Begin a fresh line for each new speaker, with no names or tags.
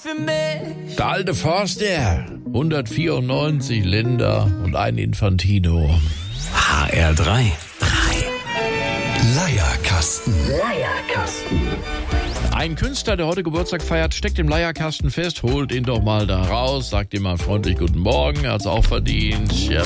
für mich.
Der alte Forster, 194 Länder und ein Infantino.
HR3.
Leierkasten.
Ein Künstler, der heute Geburtstag feiert, steckt im Leierkasten fest, holt ihn doch mal da raus, sagt ihm mal freundlich guten Morgen, er hat's auch verdient. Ja,